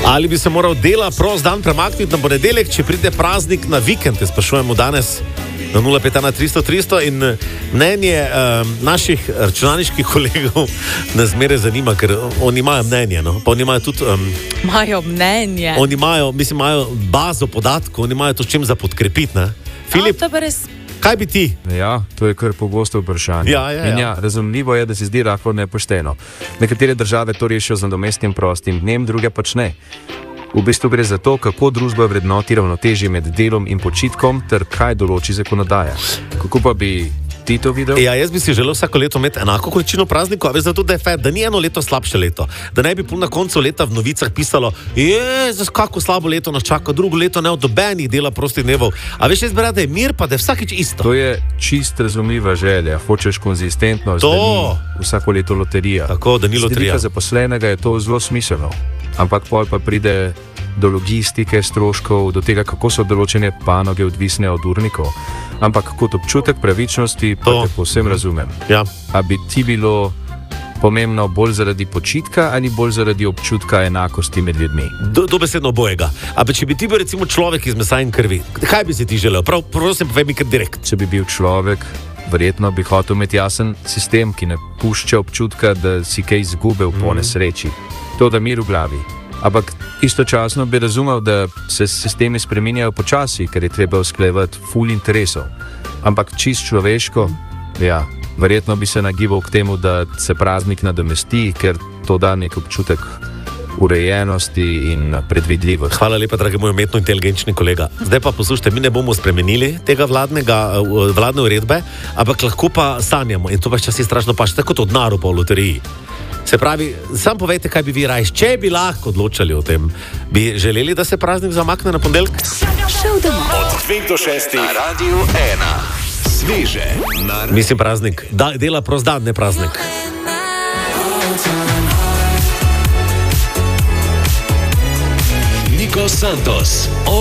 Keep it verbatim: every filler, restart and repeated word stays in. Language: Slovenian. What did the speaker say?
Ali bi se moral dela prost dan premakniti na ponedeljek, če pride praznik na vikend? Te sprašujemo danes na nula pet ena tristo tristo in mnenje um, naših računalniških kolegov nas zmeraj zanima, ker oni imajo mnenje, no? Pa oni imajo tudi... Um, imajo mnenje. Oni imajo, mislim, imajo bazo podatkov, oni imajo to s čim za podkrepiti, ne? Filip, A, res... kaj bi ti? Ja, to je kar pogosto vprašanje. Ja, ja, ja. In ja, razumljivo je, da se zdi rahlo nepošteno. Nekatere države to rešijo z nadomestnim prostim dnem, druge pač ne. V bistvu gre za to, kako družba vrednoti ravnotežje med delom in počitkom, ter kaj določi zakonodaja. Kako pa bi ti to videl? Ja, jaz bi si želel vsako leto imeti enako količino praznikov, a veš, zato da je fair, da ni eno leto slabše leto. Da ne bi pol na koncu leta v novicah pisalo, jezus, kako slabo leto nas čaka, drugo leto ne od dobenih dela prostih dnevov. A veš, jaz bi rad, da je mir, pa da je vsakič isto. To je čist razumljiva želja. Hočeš konzistentnost, to. Da ni vsako leto loterija. Tako, da ni loterija. Z vidika zaposlenega je to zelo smiselno. Ampak pol pa pride do logistike, stroškov, do tega, kako so določene panoge odvisne od urnikov. Ampak kot občutek pravičnosti pa te povsem razumem. Ja. A bi ti bilo pomembno bolj zaradi počitka ali bolj zaradi občutka enakosti med ljudmi? Do, dobesedno obojega. Ampak če bi ti bil recimo človek iz mesa in krvi, kaj bi si ti želel? Prav, prosim, povej mi kar direkt. Če bi bil človek, verjetno bi hotel imeti jasen sistem, ki ne pušča občutka, da si kaj izgubil po Mhm. nesreči. To, da mir v glavi. Ampak istočasno bi razumel, da se sistemi spreminjajo počasi, ker je treba usklajevati ful interesov. Ampak čist človeško, ja, verjetno bi se nagibal k temu, da se praznik nadomesti, ker to da nek občutek urejenosti in predvidljivosti. Hvala lepa, dragi moj umetno inteligenčni kolega. Zdaj pa poslušajte, mi ne bomo spremenili tega vladnega, vladne uredbe, ampak lahko pa sanjamo in to pa časi strašno paše, tako kot od naru pa v loteriji. Se pravi, sam povejte, kaj bi vi rajš, če bi lahko odločali o tem. Bi želeli, da se praznik zamakne na ponedeljek? Šel domov. Od dveh do šestih na Radiu ena. Sveže. Na... Mislim praznik. Da, dela prost dan, ne praznik. Nico Santos.